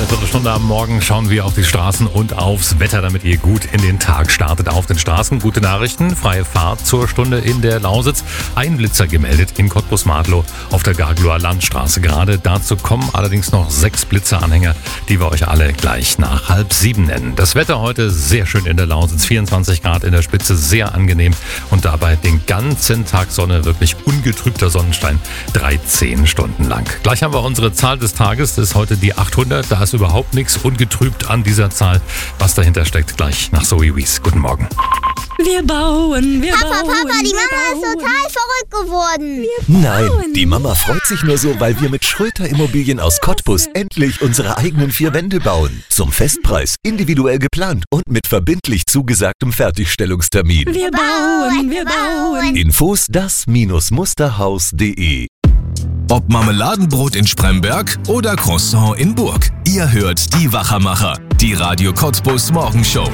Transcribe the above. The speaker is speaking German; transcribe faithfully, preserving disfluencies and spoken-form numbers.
Viertelstunde am Morgen schauen wir auf die Straßen und aufs Wetter, damit ihr gut in den Tag startet. Auf den Straßen gute Nachrichten, freie Fahrt zur Stunde in der Lausitz. Ein Blitzer gemeldet in Cottbus-Martlow auf der Gagloer Landstraße. Gerade dazu kommen allerdings noch sechs Blitzeranhänger, die wir euch alle gleich nach halb sieben nennen. Das Wetter heute sehr schön in der Lausitz, vierundzwanzig Grad in der Spitze, sehr angenehm und dabei den ganzen Tag Sonne, wirklich ungetrübter Sonnenschein, dreizehn Stunden lang. Gleich haben wir unsere Zahl des Tages, das ist heute die achthundert, da ist überhaupt nichts ungetrübt an dieser Zahl. Was dahinter steckt, gleich nach Zoe Wies. Guten Morgen. Wir bauen, wir Papa, bauen. Papa, die wir Mama bauen. ist total verrückt geworden. Nein, die Mama freut sich nur so, weil wir mit Schröter Immobilien aus Cottbus endlich unsere eigenen vier Wände bauen. Zum Festpreis, individuell geplant und mit verbindlich zugesagtem Fertigstellungstermin. Wir bauen, wir bauen. Infos das Musterhaus punkt de. Ob Marmeladenbrot in Spremberg oder Croissant in Burg. Ihr hört die Wachermacher, die Radio Cottbus Morgenshow.